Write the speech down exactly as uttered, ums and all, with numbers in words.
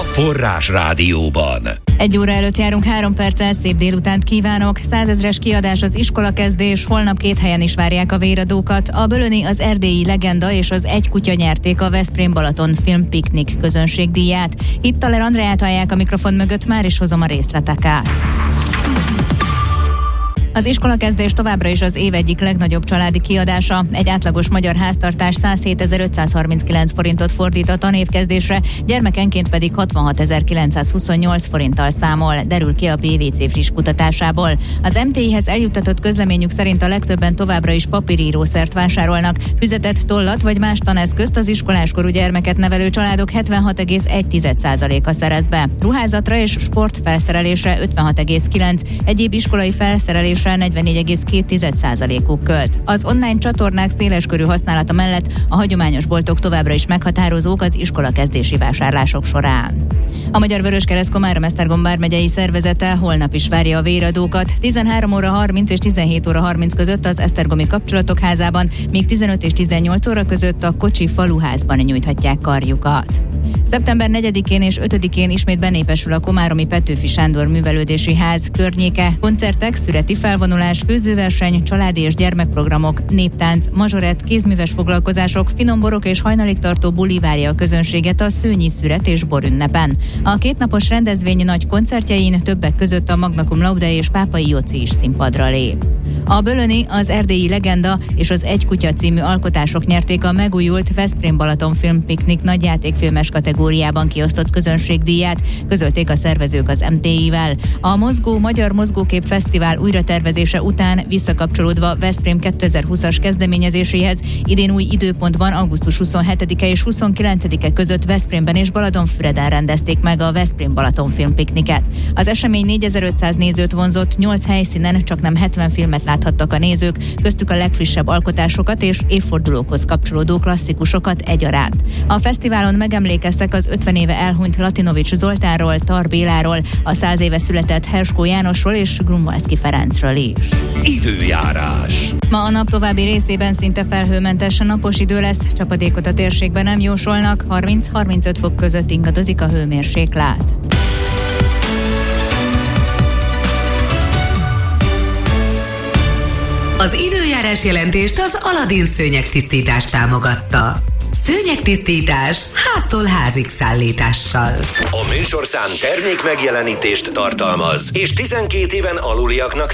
Forrás Rádióban. Egy óra előtt járunk, három perccel, szép délutánt kívánok. Százezres kiadás az iskolakezdés, holnap két helyen is várják a véradókat. A Bölöni, az Erdélyi Legenda és az Egy kutya nyerték a Veszprém Balaton Filmpiknik közönségdíját. Itt Taler Andreát hallják a mikrofon mögött, már is hozom a részleteket. Az iskolakezdés továbbra is az év egyik legnagyobb családi kiadása. Egy átlagos magyar háztartás százhétezer-ötszázharminckilenc forintot fordít a tanévkezdésre, gyermekenként pedig hatvanhatezer-kilencszázhuszonnyolc forinttal számol, derül ki a pé vé cé friss kutatásából. Az em té i-hez eljuttatott közleményük szerint a legtöbben továbbra is papírírószert vásárolnak. Füzetet, tollat vagy más taneszközt az iskoláskorú gyermeket nevelő családok hetvenhat egész egy százaléka szerez be. Ruházatra és sportfelszerelésre ötvenhat egész kilenc, egyéb iskolai felszerelésre negyvennégy egész két százalékuk költ. Az online csatornák széleskörű használata mellett a hagyományos boltok továbbra is meghatározók az iskolakezdési vásárlások során. A Magyar Vöröskereszt Komárom-Esztergom vármegyei szervezete holnap is várja a véradókat. tizenhárom óra harminc és tizenhét óra harminc között az Esztergomi Kapcsolatok Házában, míg tizenöt és tizennyolc óra között a Kocsi Faluházban nyújthatják karjukat. szeptember negyedikén és ötödikén ismét benépesül a komáromi Petőfi Sándor Művelődési Ház környéke. Koncertek, szüreti felvonulás, főzőverseny, családi és gyermekprogramok, néptánc, mazsorett, kézműves foglalkozások, finomborok és hajnalig tartó buli várja a közönséget a szőnyi szüret és borünnepen. A kétnapos rendezvény nagy koncertjein többek között a Magna Cum Laude és Pápai Jóci is színpadra lép. A Bölöni, az Erdélyi Legenda és az Egy kutya című alkotások nyerték a megújult Veszprém Balaton Filmpiknik nagyjátékfilmes kategóriában kiosztott közönségdíját, közölték a szervezők az em té i-vel. A Mozgó Magyar Mozgókép Fesztivál újratervezése után visszakapcsolódva Veszprém kétezer-húszas kezdeményezéséhez idén új időpontban augusztus huszonhetedike és huszonkilencedike között Veszprémben és Balatonfüreden rendezték meg a Veszprém Balaton Filmpikniket. Az esemény négyezer-ötszáz nézőt vonzott, nyolc helyszínen csaknem hetven filmet láthattak a nézők, köztük a legfrissebb alkotásokat és évfordulókhoz kapcsolódó klasszikusokat egyaránt. A fesztiválon megemlékeztek az ötven éve elhunyt Latinovics Zoltánról, Tar Béláról, a száz éve született Herskó Jánosról és Grunwaldzki Ferencről is. Időjárás. Ma a nap további részében szinte felhőmentes napos idő lesz, csapadékot a térségben nem jósolnak, harminc-harmincöt fok között ingadozik a hőmérséklet. Az időjárás jelentést az Aladin szőnyegtisztítás támogatta. Szőnyegtisztítás háztól házig szállítással. A műsorszám termék megjelenítést tartalmaz, és tizenkét éven aluliaknak